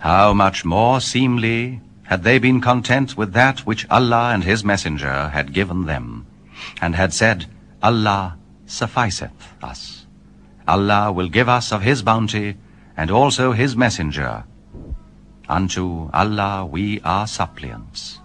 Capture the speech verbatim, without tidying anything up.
how much more seemly had they been content with that which Allah and His Messenger had given them, and had said, Allah sufficeth us. Allah will give us of His bounty, and also His Messenger. Unto Allah we are suppliants.